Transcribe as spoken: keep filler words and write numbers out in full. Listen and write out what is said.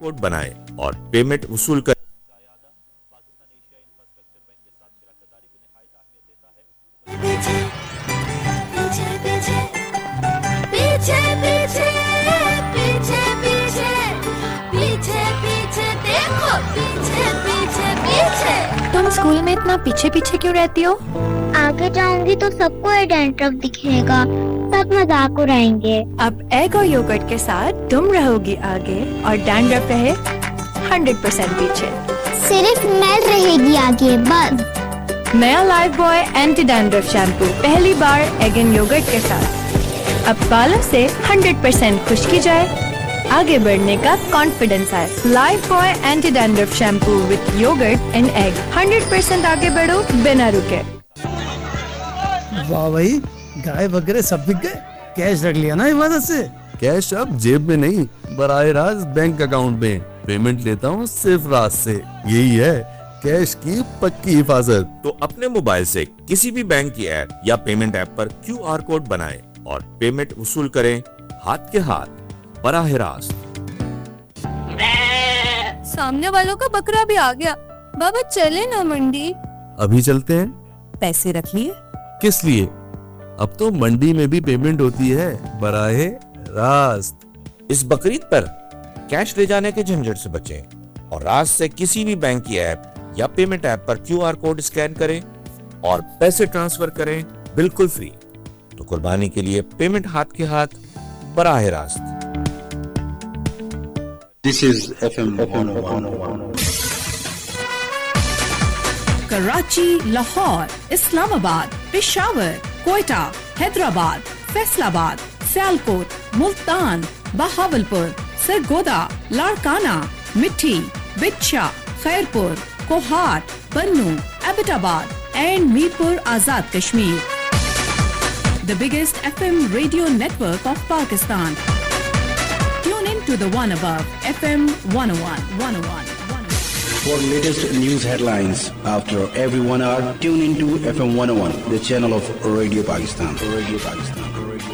Code बनाएं और payment वसूल करें। तुम स्कूल में इतना पीछे पीछे क्यों रहती हो? आगे जाऊंगी तो सबको ये डैंड्रफ दिखेगा, सब मजाक उड़ाएंगे। अब एग और योगर्ट के साथ तुम रहोगी आगे और डैंड्रफ रहे हंड्रेड परसेंट पीछे। सिर्फ मैं रहेगी आगे बस। नया life boy anti dandruff shampoo पहली बार एग एंड योगर्ट के साथ। अब बालों से हंड्रेड परसेंट खुश्की जाए, आगे बढ़ने का कॉन्फिडेंस आए। Life boy anti dandruff shampoo with yogurt and egg, hundred percent आगे बढ़ो बिना रुके। वाह भाई, गाय वगैरह सब बिक गए। कैश रख लिया ना हिफाजत से? कैश अब जेब में नहीं, बराह रास्त बैंक अकाउंट में। पेमेंट लेता हूँ सिर्फ रात से। यही है कैश की पक्की हिफाजत। तो अपने मोबाइल से किसी भी बैंक की ऐप या पेमेंट ऐप पर क्यू आर कोड बनाएं और पेमेंट वसूल करें हाथ के हाथ बराह रास्त। सामने वालों का बकरा भी आ गया। बाबा चले ना मंडी। अभी चलते हैं। पैसे रख लिए? किस लिए? अब तो मंडी में भी पेमेंट होती है बराह रास्त। इस बकरीद पर कैश ले जाने के झंझट से बचें और रात से किसी भी बैंक की ऐप या पेमेंट ऐप पर क्यू आर कोड स्कैन करें और पैसे ट्रांसफर करें बिल्कुल फ्री। तो कुर्बानी के लिए पेमेंट हाथ के हाथ बराह रास्त। This is F M one oh one. Karachi, Lahore, Islamabad, Peshawar, Quetta, Hyderabad, Faisalabad, Sialkot, Multan, Bahawalpur, Sargodha, Larkana, मिठी, बिच्छा, खैरपुर, कोहाट, बन्नू, Abbottabad and Mirpur Azad Kashmir. The biggest F M radio network of Pakistan. Tune in to the one above F M one oh one, one oh one, one oh one. For latest news headlines after every one hour, tune into F M one oh one, the channel of Radio Pakistan. Radio Pakistan.